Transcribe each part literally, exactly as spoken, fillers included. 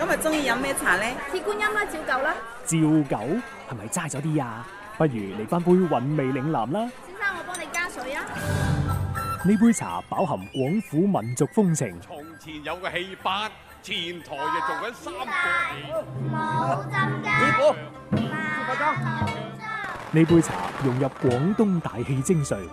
今日中意飲咩茶呢？ 鐵觀音啦，照舊啦。 照舊係咪齋咗啲啊？不如嚟翻杯韻味嶺南啦。 先生，我幫你加水啊。 呢杯茶飽含廣府民族風情。 從前有個戲班，前台就做緊三個冇浸㗎。 師傅， 呢杯茶融入廣東大氣精髓。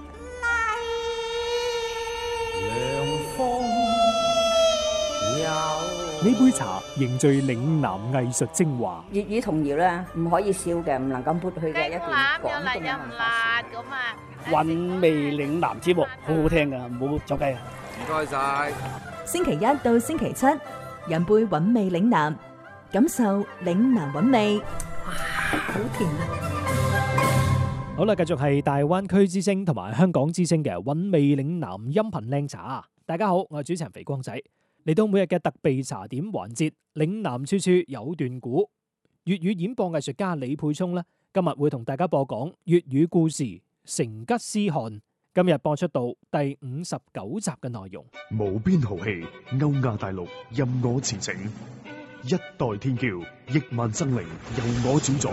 呢杯茶凝聚嶺南藝術精華。 粵語童謠咧，唔可以少嘅，唔能夠抹去嘅一段廣東嘅文化。 咁啊， 韻味嶺南節目好好聽噶，唔好走雞啊！ 唔該晒。 星期一到星期七，飲杯韻味嶺南，感受嶺南韻味。哇，好甜啊！ 好啦，繼續係大灣區之聲同埋香港之聲嘅韻味嶺南音頻靚茶。大家好，我係主持人肥光仔。嚟到每日嘅特備茶點環節，嶺南處處有段古。粵語演播藝術家李沛聰呢，今日會同大家播講粵語故事《成吉思汗》。今日播出到第五十九集嘅內容。 無邊豪氣，歐亞大陸任我馳騁，一代天驕，億萬生靈由我主宰。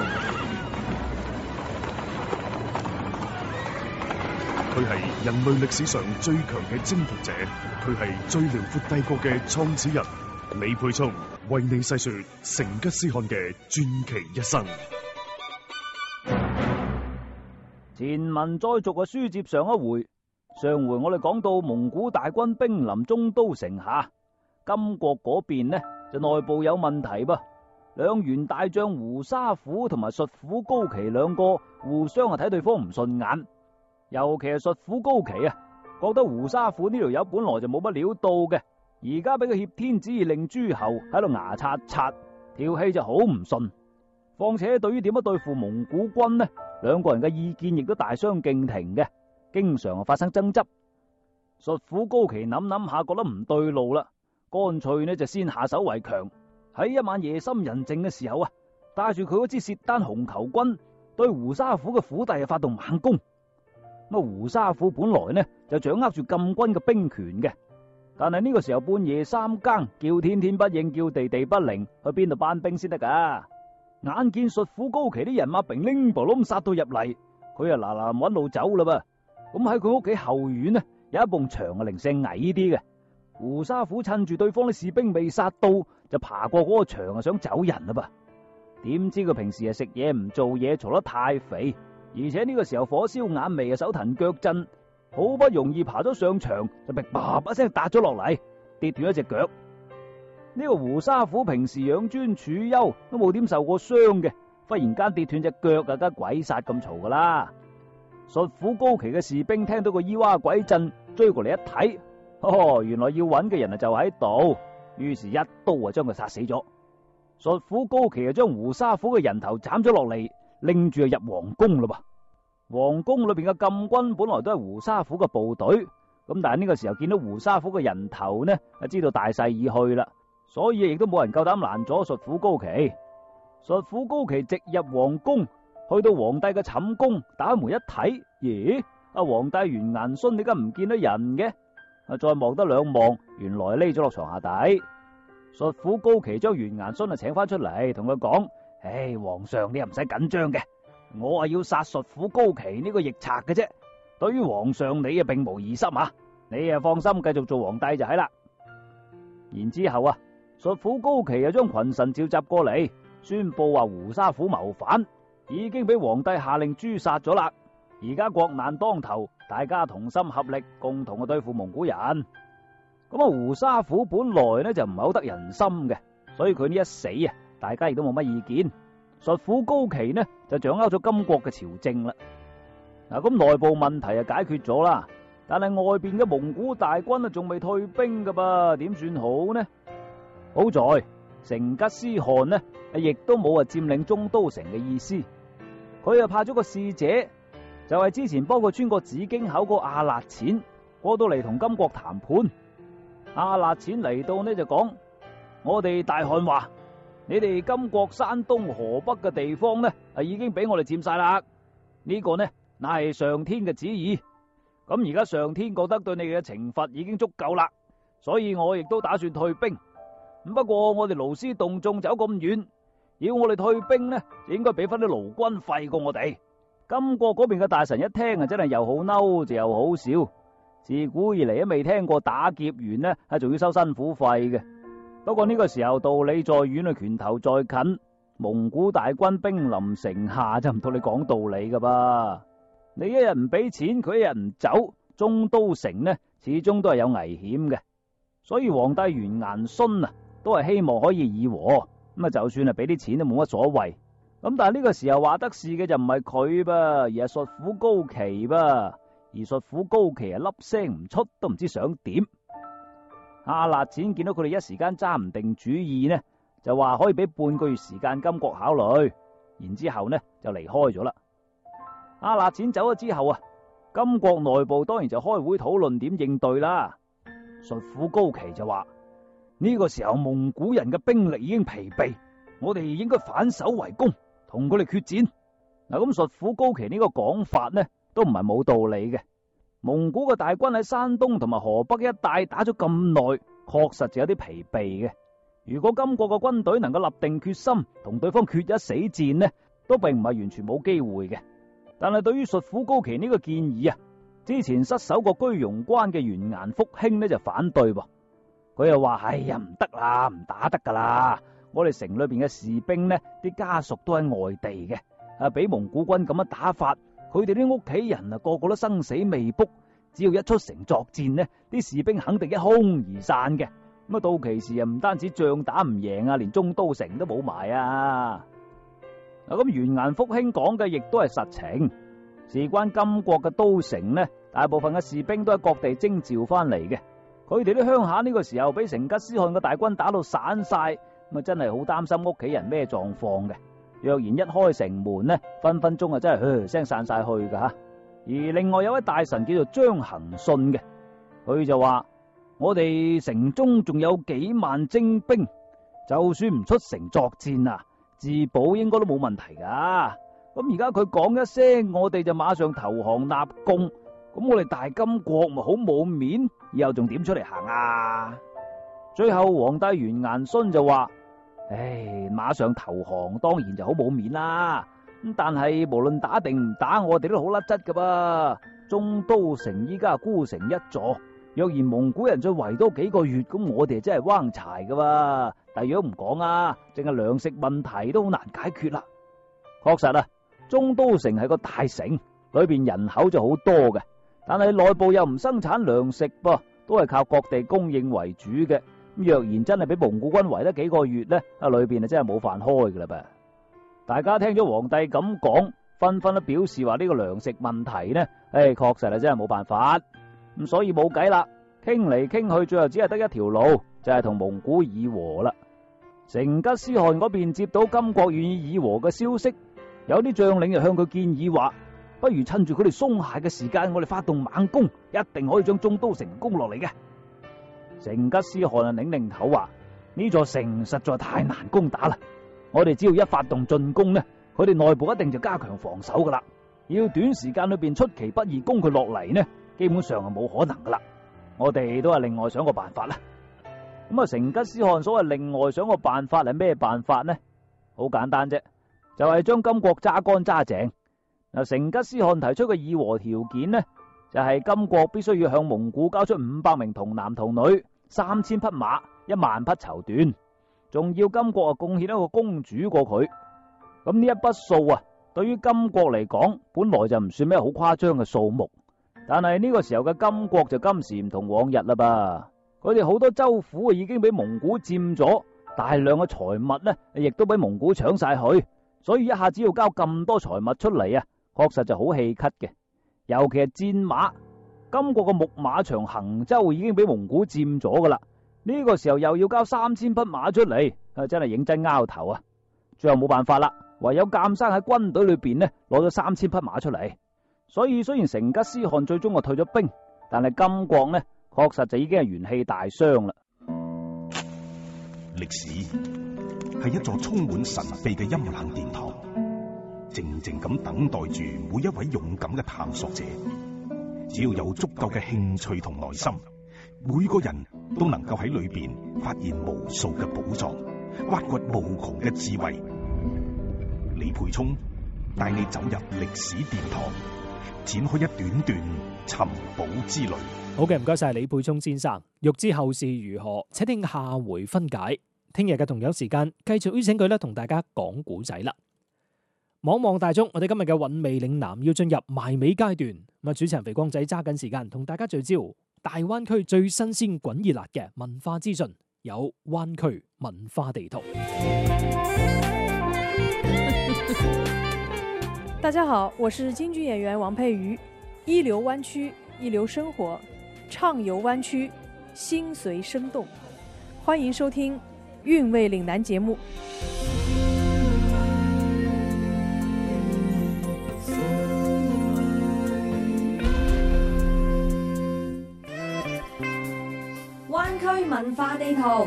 佢係人類歷史上最強嘅征服者，佢係最遼闊帝國嘅創始人。李沛聰為你細說成吉思汗嘅傳奇一生。 前文再續嘅書接上一回，上回我哋講到蒙古大軍兵臨中都城下，金國嗰邊呢就內部有問題噃，兩員大將胡沙虎同埋術虎高奇兩個互相啊睇對方唔順眼。尤其係術虎高奇啊，覺得胡沙虎呢條友本來就冇乜料到嘅，而家俾個挾天子以令諸侯喺度牙刷刷，條氣就好唔順。況且對於點樣對付蒙古軍呢，兩個人嘅意見亦都大相徑庭嘅，經常發生爭執。術虎高奇諗諗下，覺得唔對路啦，乾脆呢就先下手為強。喺一晚夜深人靜嘅時候啊，帶住佢嗰支薛丹紅球軍對胡沙虎嘅府邸發動猛攻。咁胡沙虎本來呢就掌握住禁軍嘅兵權嘅，但係呢個時候半夜三更，叫天天不應，叫地地不靈，去邊度班兵先得噶？眼見術虎高奇啲人馬兵拎波窿殺到入嚟，佢啊嗱嗱搵路走啦噃。咁喺佢屋企後院呢，有一埲牆啊零舍矮啲嘅。胡沙虎趁住對方啲士兵未殺到，就爬過嗰個牆啊想走人啦噃。點知佢平時啊食嘢唔做嘢，嘈得太肥。而且呢個時候火燒眼眉啊，手騰腳震，好不容易爬咗上牆，就被叭叭聲打咗落嚟，跌斷一隻腳。呢個胡沙虎平時養尊處優，都冇點受過傷嘅，忽然間跌斷隻腳啊，梗鬼殺咁嘈噶啦！術虎高奇嘅士兵聽到個咿哇鬼震，追過嚟一睇，哦，原來要揾嘅人啊就喺度，於是一刀啊將佢殺死咗。術虎高奇啊將胡沙虎嘅人頭斬咗落嚟，拎住入皇宮啦噃，皇宮裏邊嘅禁軍本來都係胡沙虎嘅部隊，咁但係呢個時候見到胡沙虎嘅人頭呢，就知道大勢已去啦，所以亦都冇人夠膽攔阻術虎高奇。術虎高奇直入皇宮，去到皇帝嘅寢宮，打開門一睇，咦，阿皇帝完顏孫點解唔見到人嘅？啊，再望得兩望，原來匿咗落床下底。術虎高奇將完顏孫啊請翻出嚟，同佢講。唉，皇上你又唔使緊張嘅，我係要殺術虎高奇呢個逆賊嘅啫。對於皇上你啊並無疑心啊，你啊放心繼續做皇帝就係啦。然之後啊，術虎高奇啊將群臣召集過嚟，宣布話胡沙虎謀反，已經俾皇帝下令誅殺咗啦。而家國難當頭，大家同心合力，共同去對付蒙古人。咁啊，胡沙虎本來呢就唔係好得人心嘅，所以佢呢一死啊，大家亦都冇乜意見。術虎高奇呢就掌握咗金國嘅朝政啦。嗱，咁內部問題啊解決咗啦，但係外邊嘅蒙古大軍啊仲未退兵噶噃，點算好呢？好在成吉思汗呢亦都冇啊佔領中都城嘅意思，佢啊派咗個使者，就係之前幫佢穿過紫荊口個阿勒錢過到嚟同金國談判。阿勒錢嚟到呢就講：我哋大汗話，你哋金國山東河北嘅地方呢，係已經俾我哋佔晒啦。呢個呢，乃係上天嘅旨意。咁而家上天覺得對你嘅懲罰已經足夠啦，所以我亦都打算退兵。 咁不過我哋勞師動眾走咁遠，要我哋退兵呢，就應該俾翻啲勞軍費過我哋。金國嗰邊嘅大臣一聽啊，真係又好嬲就又好笑。自古以嚟都未聽過打劫完呢，係仲要收辛苦費嘅。不過呢個時候道理在遠啊，拳頭在近，蒙古大軍兵臨城下，就唔同你講道理噶噃。你一日唔俾錢，佢一日唔走，中都城呢始終都係有危險嘅。所以皇帝完顏詢啊，都係希望可以議和。咁啊，就算係俾啲錢都冇乜所謂。咁但係呢個時候話得事嘅就唔係佢噃，而係術府高琪噃。而術府高琪啊，粒聲唔出，都唔知想點。阿辣錢見到佢哋一時間揸唔定主意呢，就話可以俾半個月時間金國考慮，然之後呢就離開咗啦。阿辣錢走咗之後啊，金國內部當然就開會討論點應對啦。術府高琪就話呢個時候蒙古人嘅兵力已經疲憊，我哋應該反守為攻，同佢哋決戰。嗱，咁術府高琪呢個講法呢，都唔係冇道理嘅。蒙古嘅大軍喺山東同埋河北一帶打咗咁耐，確實就有啲疲憊嘅。如果金國嘅軍隊能夠立定決心同對方決一死戰呢，都並唔係完全冇機會嘅。但係對於術府高琪呢個建議啊，之前失守過居庸關嘅完顏福興呢就反對噃。佢又話：哎呀，唔得啦，唔打得噶啦！我哋城裏邊嘅士兵呢，啲家屬都喺外地嘅，啊，俾蒙古軍咁樣打法。佢哋啲屋企人啊，個個都生死未卜，只要一出城作戰呢，啲士兵肯定一空而散嘅。咁啊，到其時啊，唔單止仗打唔贏啊，連中都城都冇埋啊！嗱，咁完顏福興講嘅亦都係實情。事關金國嘅都城呢，大部分嘅士兵都喺各地徵召翻嚟嘅。佢哋啲鄉下呢個時候俾成吉思汗嘅大軍打到散晒，咁啊真係好擔心屋企人咩狀況嘅。若然一開城門呢，分分鐘啊真係噓聲散晒去噶吓。而另外有位大臣叫做張衡信嘅，佢就話：我哋城中仲有幾萬精兵，就算唔出城作戰啊，自保應該都冇問題噶。咁而家佢講一聲，我哋就馬上投降納貢，咁我哋大金國咪好冇面，以後仲點出嚟行啊？最後皇帝完顏詢就話：唉，馬上投降當然就好冇面啦。咁但係無論打定唔打，我哋都好甩質噶噃。中都城依家孤城一座，若然蒙古人再圍多幾個月，咁我哋真係彎柴噶噃。第二都唔講啊，淨係糧食問題都好難解決啦。確實啊，中都城係個大城，裏邊人口就好多嘅，但係內部又唔生產糧食噃，都係靠各地供應為主嘅。若然真係俾蒙古軍圍得幾個月呢，啊裏邊啊真係冇飯開噶啦噃。大家聽咗皇帝咁講，紛紛都表示話呢個糧食問題呢，誒確實係真係冇辦法，咁所以冇計啦，傾嚟傾去，最後只係得一條路，就係、是、同蒙古議和啦。成吉思汗嗰邊接到金國願意議和嘅消息，有啲將領就向佢建議話：不如趁住佢哋鬆懈嘅時間，我哋發動猛攻，一定可以將中都城攻落嚟嘅。成吉思汗啊，擰擰頭話：呢座城實在太難攻打啦，我哋只要一發動進攻呢，佢哋內部一定就加強防守噶啦。要短時間裏邊出其不意攻佢落嚟呢，基本上係冇可能噶啦。我哋都係另外想個辦法啦。咁啊，成吉思汗所謂另外想個辦法係咩辦法呢？好簡單啫，就係將金國揸乾揸淨。嗱，成吉思汗提出嘅議和條件呢，就係金國必須要向蒙古交出五百名童男童女、三千匹馬、一萬匹綢緞，仲要金國啊貢獻一個公主過佢。咁呢一筆數啊，對於金國嚟講，本來就唔算咩好誇張嘅數目，但係呢個時候嘅金國就今時唔同往日啦噃。佢哋好多州府啊已經俾蒙古佔咗，大量嘅財物呢亦都俾蒙古搶晒去，所以一下子要交咁多財物出嚟啊，確實就好氣咳嘅。尤其係戰馬，金國嘅牧馬場衡州已經俾蒙古佔咗噶啦，呢個時候又要交三千匹馬出嚟，啊真係認真拗頭啊！最後冇辦法啦，唯有監生喺軍隊裏邊呢攞咗三千匹馬出嚟。所以雖然成吉思汗最終啊退咗兵，但係金國呢確實就已經係元氣大傷啦。 歷史係一座充滿神秘嘅陰冷殿堂，靜靜咁等待住每一位勇敢嘅探索者。只要有足夠嘅興趣同耐心， 每個人都能夠喺裏邊發現無數嘅寶藏，挖掘無窮嘅智慧。李沛聰帶你走入歷史殿堂，展開一段段尋寶之旅。 好嘅，唔該晒李沛聰先生。欲知後事如何，請聽下回分解。聽日嘅同樣時間，繼續邀請佢咧同大家講古仔啦。望望大眾，我哋今日嘅韻味嶺南要進入埋尾階段。咁啊，主持人肥光仔揸緊時間同大家聚焦大灣區最新鮮滾熱辣嘅文化資訊，有灣區文化地圖。 大家好，我是京劇演員王佩瑜。一流灣區，一流生活，暢遊灣區，心隨生動。歡迎收聽韻味嶺南節目。 灣區文化地圖。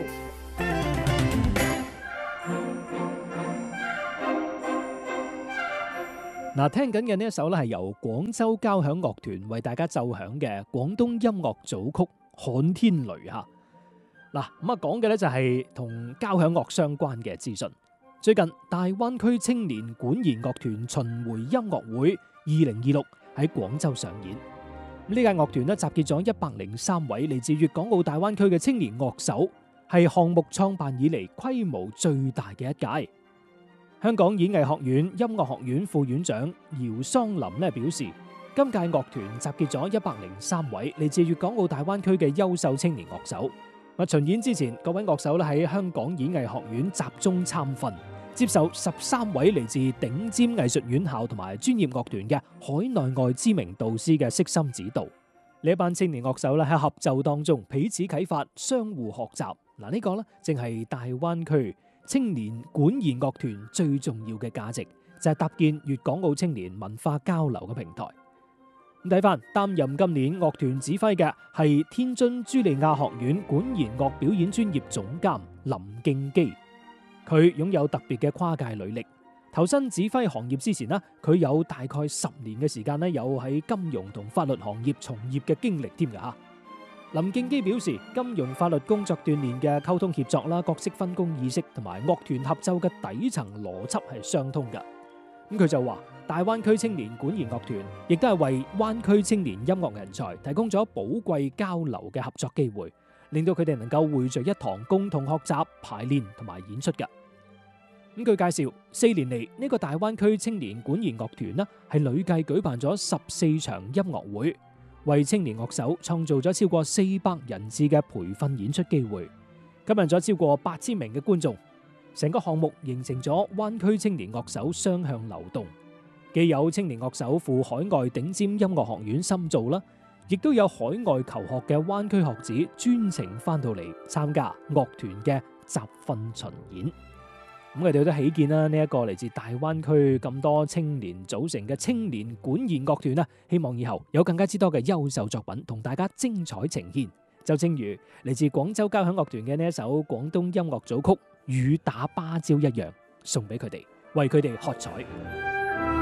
嗱，聽緊嘅呢一首咧係由廣州交響樂團為大家奏響嘅廣東音樂組曲《旱天雷》吓。嗱，咁啊講嘅咧就係同交響樂相關嘅資訊。最近大灣區青年管弦樂團巡迴音樂會二零二六喺廣州上演。呢屆樂團咧集結咗一百零三位嚟自粵港澳大灣區嘅青年樂手，係項目創辦以嚟規模最大嘅一屆。香港演藝學院音樂學院副院長姚桑林咧表示，今屆樂團集結咗一百零三位嚟自粵港澳大灣區嘅優秀青年樂手。啊，巡演之前，各位樂手咧喺香港演藝學院集中參訓，接受十三位嚟自頂尖藝術院校同埋專業樂團嘅海內外知名導師嘅悉心指導。呢一班青年樂手咧喺合奏當中彼此啟發，相互學習。嗱，呢個咧正係大灣區青年管弦樂團最重要嘅價值，就係搭建粵港澳青年文化交流嘅平台。咁睇翻擔任今年樂團指揮嘅係天津茱莉亞學院管弦樂表演專業總監林敬基，佢擁有特別嘅跨界履歷。投身指揮行業之前呢，佢有大概十年嘅時間呢，有喺金融同法律行業從業嘅經歷添㗎吓。林敬基表示，金融法律工作鍛煉嘅溝通協作啦、角色分工意識同埋樂團合奏嘅底層邏輯係相通嘅。咁佢就話，大灣區青年管弦樂團亦都係為灣區青年音樂人才提供咗寶貴交流嘅合作機會，令到佢哋能夠匯聚一堂共同學習、排練同埋演出嘅。咁據介紹，四年嚟呢個大灣區青年管弦樂團呢係累計舉辦咗十四場音樂會，為青年樂手創造咗超過四百人次嘅培訓演出機會，吸引咗超過八千名嘅觀眾。成個項目形成咗灣區青年樂手雙向流動，既有青年樂手赴海外頂尖音樂學院深造啦，亦都有海外求學嘅灣區學子專程翻到嚟參加樂團嘅集訓巡演。咁我哋都喜見啦，呢一個嚟自大灣區咁多青年組成嘅青年管弦樂團啦，希望以後有更加之多嘅優秀作品同大家精彩呈現。就正如嚟自廣州交響樂團嘅呢一首廣東音樂組曲《雨打芭蕉》一樣，送俾佢哋，為佢哋喝彩。